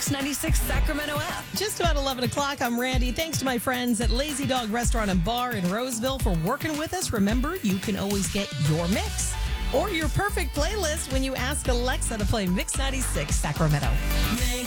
Mix 96 Sacramento app. Just about 11 o'clock. I'm Randy. Thanks to my friends at Lazy Dog Restaurant and Bar in Roseville for working with us. Remember, you can always get your mix or your perfect playlist when you ask Alexa to play Mix 96 Sacramento.